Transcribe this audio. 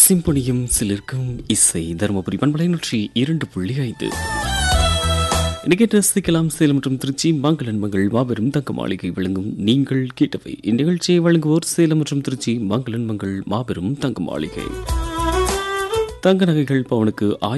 சிம்பொனியும் சிலிர்க்கும் இசை தருமபுரி பண்பலை 102.5. இன்னைக்கு ரசிக்கலாம் சேலம் மற்றும் திருச்சி மங்களன் மங்கள் மாபெரும் தங்க மாளிகை வழங்கும் நீங்கள் கேட்டவை. இந்நிகழ்ச்சியை வழங்குவோர் சேலம் மற்றும் திருச்சி மங்களன் மங்கள் மாபெரும் தங்க மாளிகை. தங்க நகைகள் பவனுக்கு